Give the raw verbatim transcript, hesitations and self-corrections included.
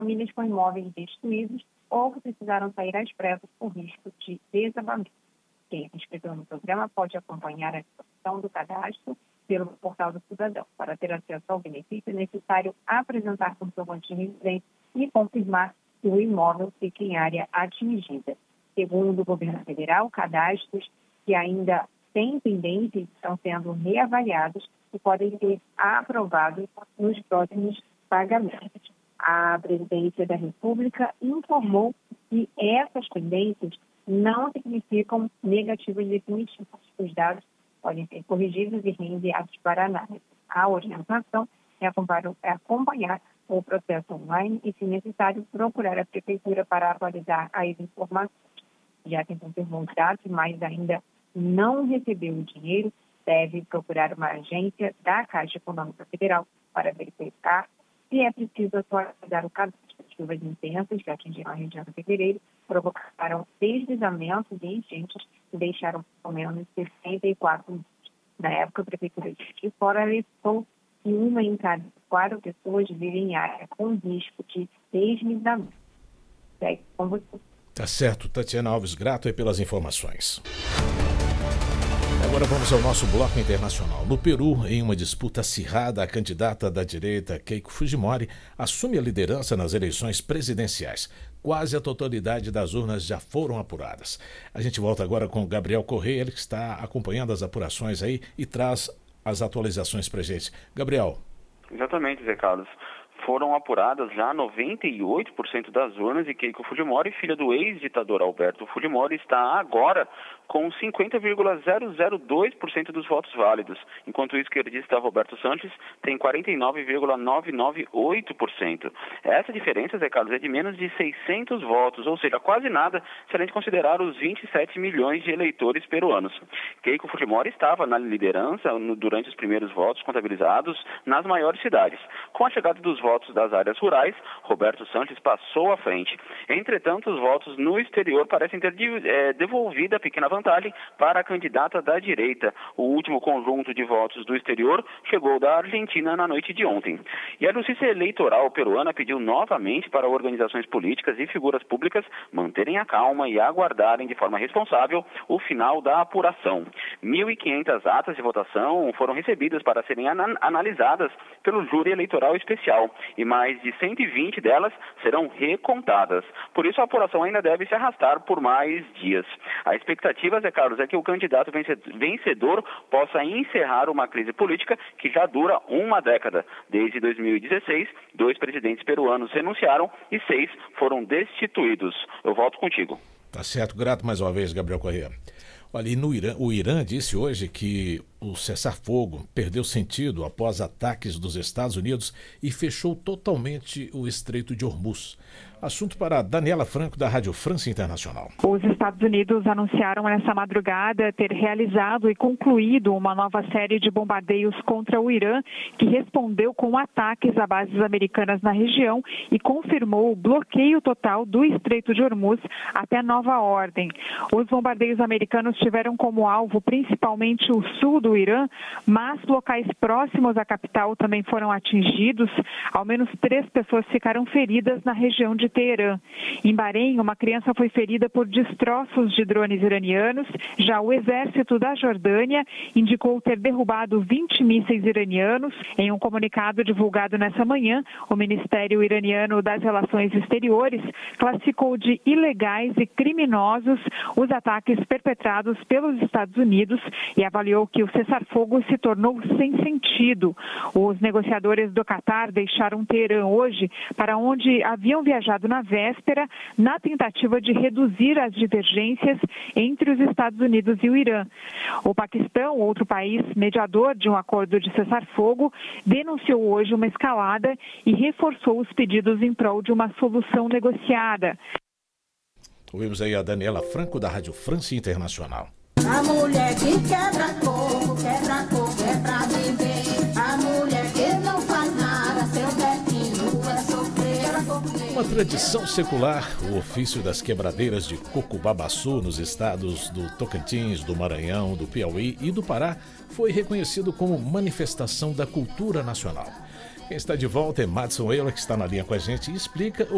famílias com imóveis destruídos ou que precisaram sair às pressas por risco de desabamento. Quem é inscrito no programa pode acompanhar a execução do cadastro pelo portal do cidadão. Para ter acesso ao benefício, é necessário apresentar comprovante de residência e confirmar que o imóvel fica em área atingida. Segundo o governo federal, cadastros que ainda têm pendência estão sendo reavaliados e podem ser aprovados nos próximos pagamentos. A Presidência da República informou que essas pendências não significam negativos definitivos. Os dados podem ser corrigidos e reenviados para análise. A orientação é acompanhar o processo online e, se necessário, procurar a Prefeitura para atualizar as informações. Já quem confirmou os dados, mas ainda não recebeu o dinheiro, deve procurar uma agência da Caixa Econômica Federal para verificar se é preciso atualizar o cadastro. Chuvas intensas que atingiram a região de fevereiro provocaram deslizamentos e enchentes que deixaram pelo menos sessenta e quatro mortos. Na época, a Prefeitura de Fora alertou que uma em cada quatro pessoas vive em área com risco de deslizamento. Segue com você. Tá certo, Tatiana Alves, grato aí pelas informações. Agora vamos ao nosso bloco internacional. No Peru, em uma disputa acirrada, a candidata da direita, Keiko Fujimori, assume a liderança nas eleições presidenciais. Quase a totalidade das urnas já foram apuradas. A gente volta agora com o Gabriel Correia, ele que está acompanhando as apurações aí e traz as atualizações pra gente. Gabriel. Exatamente, Zé Carlos. Foram apuradas já noventa e oito por cento das urnas e Keiko Fujimori, filha do ex-ditador Alberto Fujimori, está agora com cinquenta vírgula zero zero dois por cento dos votos válidos, enquanto o esquerdista Roberto Santos tem quarenta e nove vírgula novecentos e noventa e oito por cento. Essa diferença, Zé Carlos, é de menos de seiscentos votos, ou seja, quase nada se a gente considerar os vinte e sete milhões de eleitores peruanos. Keiko Fujimori estava na liderança no, durante os primeiros votos contabilizados nas maiores cidades. Com a chegada dos votos votos das áreas rurais, Roberto Santos passou à frente. Entretanto, os votos no exterior parecem ter é, devolvido a pequena vantagem para a candidata da direita. O último conjunto de votos do exterior chegou da Argentina na noite de ontem. E a Justiça Eleitoral peruana pediu novamente para organizações políticas e figuras públicas manterem a calma e aguardarem de forma responsável o final da apuração. mil e quinhentas atas de votação foram recebidas para serem ana- analisadas pelo júri eleitoral especial e mais de cento e vinte delas serão recontadas. Por isso, a apuração ainda deve se arrastar por mais dias. A expectativa, Zé Carlos, é que o candidato vencedor possa encerrar uma crise política que já dura uma década. Desde dois mil e dezesseis, dois presidentes peruanos renunciaram e seis foram destituídos. Eu volto contigo. Tá certo, grato mais uma vez, Gabriel Corrêa. Olha, e no Irã, o Irã disse hoje que o cessar-fogo perdeu sentido após ataques dos Estados Unidos e fechou totalmente o Estreito de Hormuz. Assunto para a Daniela Franco, da Rádio França Internacional. Os Estados Unidos anunciaram nesta madrugada ter realizado e concluído uma nova série de bombardeios contra o Irã, que respondeu com ataques a bases americanas na região e confirmou o bloqueio total do Estreito de Hormuz até nova ordem. Os bombardeios americanos tiveram como alvo principalmente o sul do Irã, mas locais próximos à capital também foram atingidos. Ao menos três pessoas ficaram feridas na região de Teherã. Em Bahrein, uma criança foi ferida por destroços de drones iranianos. Já o exército da Jordânia indicou ter derrubado vinte mísseis iranianos. Em um comunicado divulgado nessa manhã, o Ministério Iraniano das Relações Exteriores classificou de ilegais e criminosos os ataques perpetrados pelos Estados Unidos e avaliou que o cessar-fogo se tornou sem sentido. Os negociadores do Catar deixaram Teherã hoje, para onde haviam viajado na véspera, na tentativa de reduzir as divergências entre os Estados Unidos e o Irã. O Paquistão, outro país mediador de um acordo de cessar-fogo, denunciou hoje uma escalada e reforçou os pedidos em prol de uma solução negociada. Ouvimos aí a Daniela Franco, da Rádio França Internacional. A mulher que quebra coco, quebra coco é pra viver. A mulher que não faz nada, seu destino é sofrer. Uma tradição secular, o ofício das quebradeiras de coco babaçu nos estados do Tocantins, do Maranhão, do Piauí e do Pará foi reconhecido como manifestação da cultura nacional. Quem está de volta é Madson Euler, que está na linha com a gente e explica o